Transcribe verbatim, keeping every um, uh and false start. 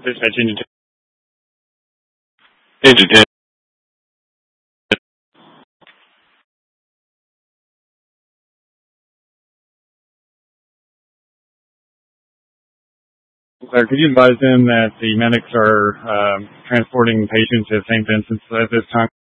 Dispatch engine ten. Engine ten. Sir, could you advise them that the medics are um, transporting patients to Saint Vincent's at this time?